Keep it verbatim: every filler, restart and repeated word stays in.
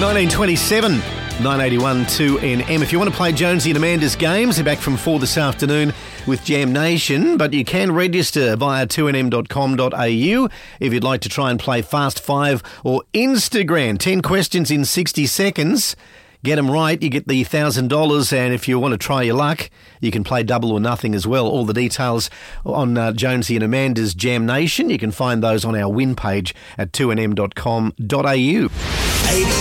nineteen twenty-seven, nine eighty-one two N M. If you want to play Jonesy and Amanda's games, they're back from four this afternoon with Jam Nation, but you can register via two n m dot com dot a u if you'd like to try and play Fast Five or Instagram. ten questions in sixty seconds. Get them right, you get the one thousand dollars, and if you want to try your luck, you can play double or nothing as well. All the details on uh, Jonesy and Amanda's Jam Nation. You can find those on our win page at two n m dot com dot a u.